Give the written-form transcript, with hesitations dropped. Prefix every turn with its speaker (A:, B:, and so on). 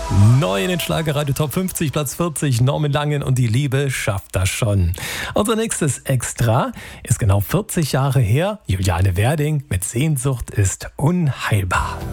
A: Neu in den Schlagerradio Top 50, Platz 40, Norman Langen und die Liebe schafft das schon. Unser nächstes Extra ist genau 40 Jahre her. Juliane Werding mit Sehnsucht ist unheilbar.